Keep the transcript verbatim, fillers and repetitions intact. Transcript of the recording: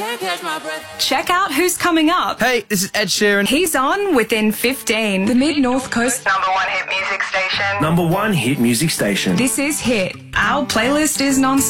Can't catch my breath. Check out who's coming up. Hey, this is Ed Sheeran. He's on within fifteen. The Mid-North Coast Number one hit music station. Number one hit music station. This is Hit. Our playlist is non-stop.